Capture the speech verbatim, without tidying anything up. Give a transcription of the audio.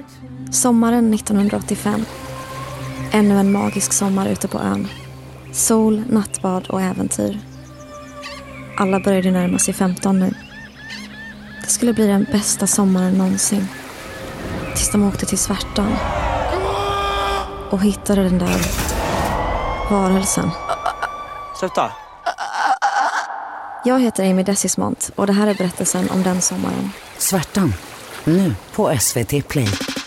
Sommaren nittonhundraåttiofem. Ännu en magisk sommar ute på ön. Sol, nattbad och äventyr. Alla började närma sig femton nu. Det skulle bli den bästa sommaren någonsin. Tills de åkte till Svärtan. Och hittade den där varelsen. Sluta! Jag heter Amy Desismont och det här är berättelsen om den sommaren. Svärtan, nu på S V T Play.